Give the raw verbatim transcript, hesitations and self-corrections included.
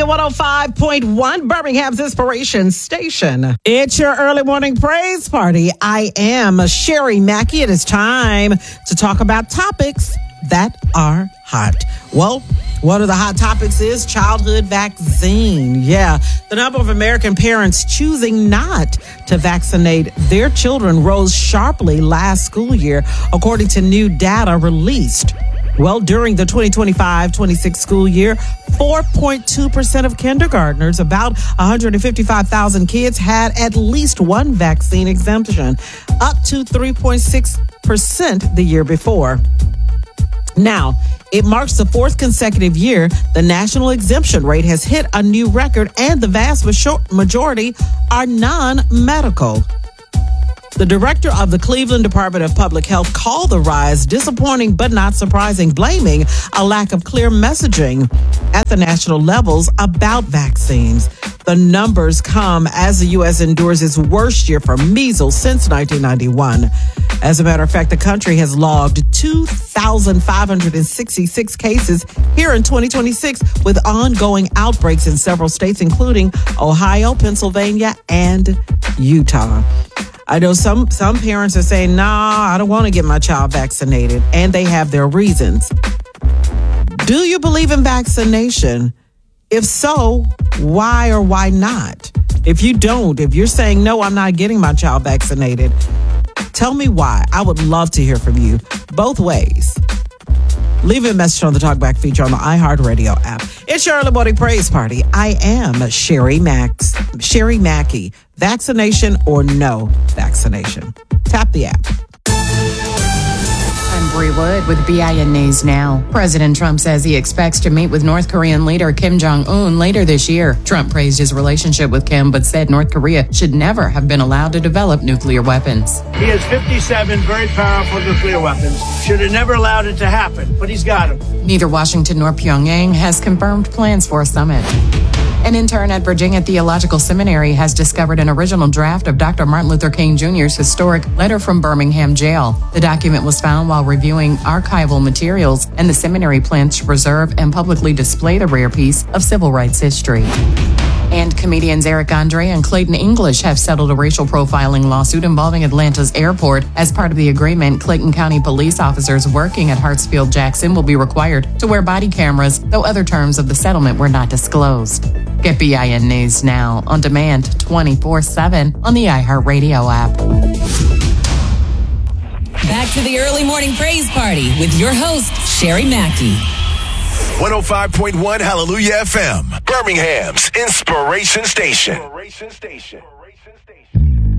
Radio one oh five point one, Birmingham's Inspiration Station. It's your early morning praise party. I am Sherry Mackey. It is time to talk about topics that are hot. Well, one of the hot topics is childhood vaccine. Yeah, the number of American parents choosing not to vaccinate their children rose sharply last school year, according to new data released. Well, during the twenty twenty-five twenty-six school year, four point two percent of kindergartners, about one hundred fifty-five thousand kids, had at least one vaccine exemption, up to three point six percent the year before. Now, it marks the fourth consecutive year the national exemption rate has hit a new record, and the vast majority are non-medical. The director of the Cleveland Department of Public Health called the rise disappointing but not surprising, blaming a lack of clear messaging at the national levels about vaccines. The numbers come as the U S endures its worst year for measles since nineteen ninety-one. As a matter of fact, the country has logged two thousand five hundred sixty-six cases here in twenty twenty-six, with ongoing outbreaks in several states, including Ohio, Pennsylvania, and Utah. I know some, some parents are saying, nah, I don't want to get my child vaccinated, and they have their reasons. Do you believe in vaccination? If so, why or why not? If you don't, if you're saying, no, I'm not getting my child vaccinated, tell me why. I would love to hear from you both ways. Leave a message on the TalkBack feature on the iHeartRadio app. It's your early morning praise party. I am Sherry Max, Sherry Mackey. Vaccination or no vaccination? Tap the app. I'm Bree Wood with B I N News Now. President Trump says he expects to meet with North Korean leader Kim Jong-un later this year. Trump praised his relationship with Kim, but said North Korea should never have been allowed to develop nuclear weapons. He has fifty-seven very powerful nuclear weapons. Should have never allowed it to happen, but he's got them. Neither Washington nor Pyongyang has confirmed plans for a summit. An intern at Virginia Theological Seminary has discovered an original draft of Doctor Martin Luther King Junior's historic letter from Birmingham jail. The document was found while reviewing archival materials, and the seminary plans to preserve and publicly display the rare piece of civil rights history. And comedians Eric Andre and Clayton English have settled a racial profiling lawsuit involving Atlanta's airport. As part of the agreement, Clayton County police officers working at Hartsfield-Jackson will be required to wear body cameras, though other terms of the settlement were not disclosed. Get B I N News Now on demand twenty-four seven on the iHeartRadio app. Back to the early morning praise party with your host, Sherry Mackey. one oh five point one Hallelujah F M, Birmingham's Inspiration Station. Inspiration Station.